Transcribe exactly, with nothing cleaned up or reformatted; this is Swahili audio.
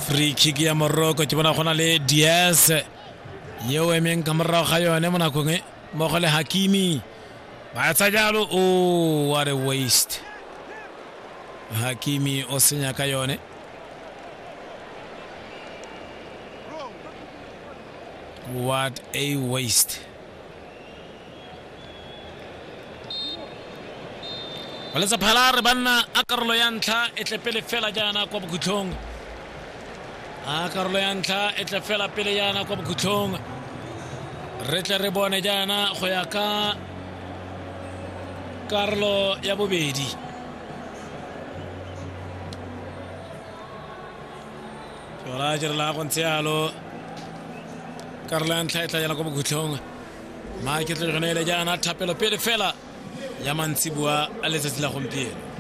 free kick ya Morocco ke bona gona le Diaz yeo emeng ka morago ga yone mo nakong e mo go le Hakimi ba tsa jalo. Oh, what a waste. Hakimi o senya ka yone. What a waste. Wala sa phalar banna a karolo ya ntlha e tle pele fela jana kwa bokhutlong. A karolo ya ntlha e tle fela pele jana kwa bokhutlong. Re tle re bone jana go ya ka karolo ya bobedi. Jola jere la go ntsealo karolo ya ntlha e tla jana kwa bokhutlong. Ma ke tle gone le jana thapelo pele fela ya Mantsibua a letsatsi la gompieno.